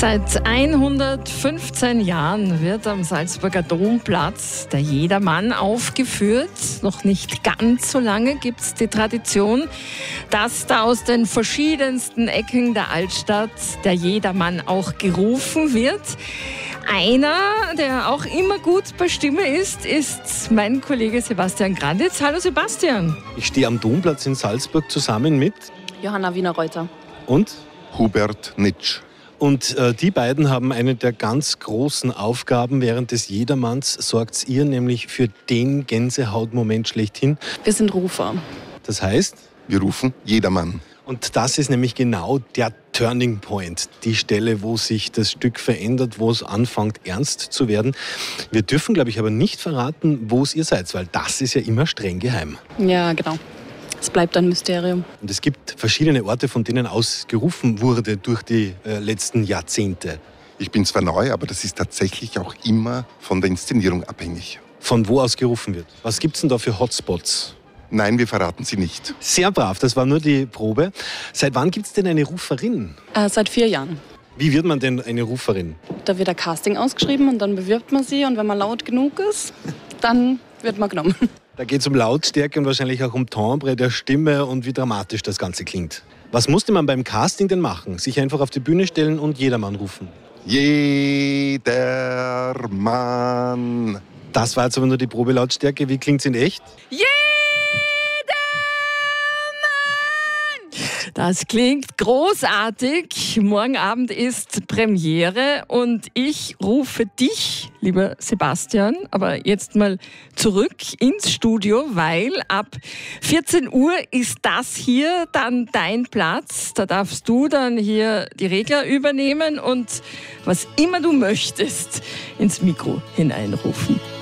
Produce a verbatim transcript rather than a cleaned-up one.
Seit hundertfünfzehn Jahren wird am Salzburger Domplatz der Jedermann aufgeführt. Noch nicht ganz so lange gibt es die Tradition, dass da aus den verschiedensten Ecken der Altstadt der Jedermann auch gerufen wird. Einer, der auch immer gut bei Stimme ist, ist mein Kollege Sebastian Granditz. Hallo Sebastian. Ich stehe am Domplatz in Salzburg zusammen mit Johanna Wiener-Reuter und Hubert Nitsch. Und äh, die beiden haben eine der ganz großen Aufgaben während des Jedermanns. Sorgt ihr nämlich für den Gänsehautmoment schlechthin. Wir sind Rufer. Das heißt? Wir rufen Jedermann. Und das ist nämlich genau der Turning Point, die Stelle, wo sich das Stück verändert, wo es anfängt ernst zu werden. Wir dürfen, glaube ich, aber nicht verraten, wo es ihr seid, weil das ist ja immer streng geheim. Ja, genau. Es bleibt ein Mysterium. Und es gibt verschiedene Orte, von denen aus gerufen wurde durch die äh, letzten Jahrzehnte. Ich bin zwar neu, aber das ist tatsächlich auch immer von der Inszenierung abhängig. Von wo aus gerufen wird? Was gibt es denn da für Hotspots? Nein, wir verraten sie nicht. Sehr brav, das war nur die Probe. Seit wann gibt es denn eine Ruferin? Äh, seit vier Jahren. Wie wird man denn eine Ruferin? Da wird ein Casting ausgeschrieben und dann bewirbt man sie. Und wenn man laut genug ist, dann wird man genommen. Da geht es um Lautstärke und wahrscheinlich auch um Timbre der Stimme und wie dramatisch das Ganze klingt. Was musste man beim Casting denn machen? Sich einfach auf die Bühne stellen und Jedermann rufen? Jedermann. Das war jetzt aber nur die Probelautstärke. Wie klingt es in echt? Jedermann! Das klingt großartig. Morgen Abend ist Premiere und ich rufe dich, lieber Sebastian, aber jetzt mal zurück ins Studio, weil ab vierzehn Uhr ist das hier dann dein Platz. Da darfst du dann hier die Regler übernehmen und was immer du möchtest ins Mikro hineinrufen.